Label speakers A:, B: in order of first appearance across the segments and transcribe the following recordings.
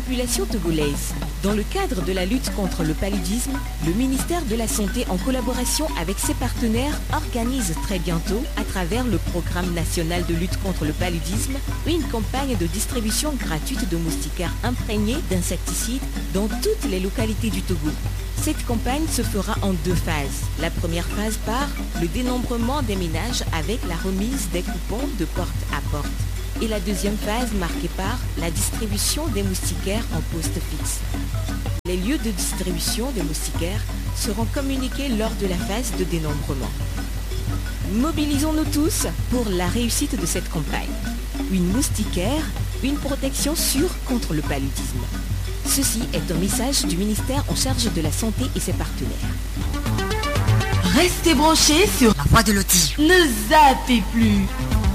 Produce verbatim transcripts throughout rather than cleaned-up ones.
A: population togolaise. Dans le cadre de la lutte contre le paludisme, le ministère de la Santé, en collaboration avec ses partenaires, organise très bientôt, à travers le programme national de lutte contre le paludisme, une campagne de distribution gratuite de moustiquaires imprégnés d'insecticides dans toutes les localités du Togo. Cette campagne se fera en deux phases. La première phase par le dénombrement des ménages avec la remise des coupons de porte à porte. Et la deuxième phase marquée par la distribution des moustiquaires en poste fixe. Les lieux de distribution des moustiquaires seront communiqués lors de la phase de dénombrement. Mobilisons-nous tous pour la réussite de cette campagne. Une moustiquaire, une protection sûre contre le paludisme. Ceci est un message du ministère en charge de la santé et ses partenaires.
B: Restez branchés sur
C: la voix de Loti.
B: Ne zappez plus.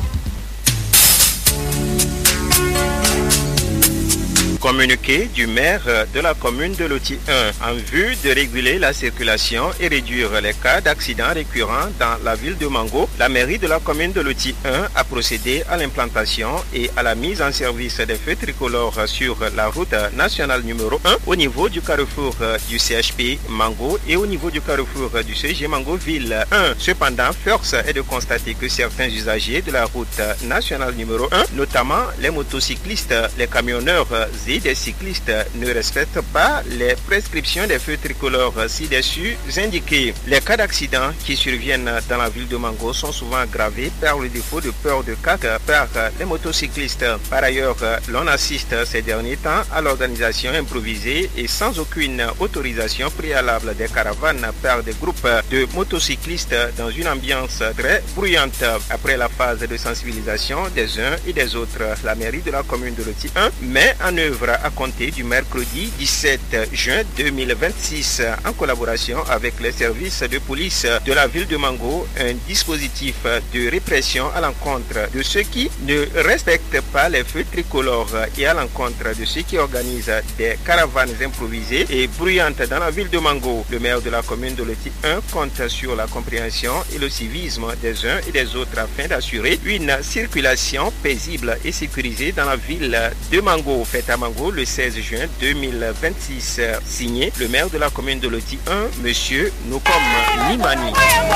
D: Communiqué du maire de la commune de Loti un en vue de réguler la circulation et réduire les cas d'accidents récurrents dans la ville de Mango. La mairie de la commune de Loti un a procédé à l'implantation et à la mise en service des feux tricolores sur la route nationale numéro un au niveau du carrefour du C H P Mango et au niveau du carrefour du C G Mango Ville un. Cependant, force est de constater que certains usagers de la route nationale numéro un, notamment les motocyclistes, les camionneurs et des cyclistes, ne respectent pas les prescriptions des feux tricolores ci-dessus indiqués. Les cas d'accidents qui surviennent dans la ville de Mango sont souvent aggravés par le défaut de peur de casque par les motocyclistes. Par ailleurs, l'on assiste ces derniers temps à l'organisation improvisée et sans aucune autorisation préalable des caravanes par des groupes de motocyclistes dans une ambiance très bruyante. Après la phase de sensibilisation des uns et des autres, la mairie de la commune de Loti un met en œuvre à compter du mercredi dix-sept juin deux mille vingt-six, en collaboration avec les services de police de la ville de Mango, un dispositif de répression à l'encontre de ceux qui ne respectent pas les feux tricolores et à l'encontre de ceux qui organisent des caravanes improvisées et bruyantes dans la ville de Mango. Le maire de la commune de Loti un compte sur la compréhension et le civisme des uns et des autres afin d'assurer une circulation paisible et sécurisée dans la ville de Mango. Fête à Mango le seize juin deux mille vingt-six. Signé le maire de la commune de Loti un, monsieur Nukom Nimani.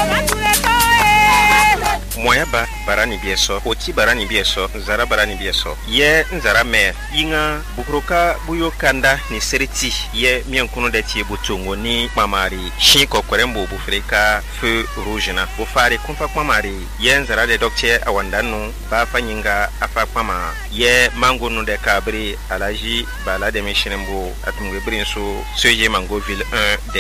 D: Moya ba barani bieso, oti barani bieso, zara barani bieso. Ye nzara me, inga bukroka buyo kanda ni seriti. Ye miankuno de tie butungo ni mamari. Shinko korembo bufreka feu rouge na. Bufare kumfa mamari. Ye nzara de docteur awandano ba fanyinga afa mama. Ye mango no de cabri alaji bala de mishinembo atungwe brinso. Soye Mango Ville un.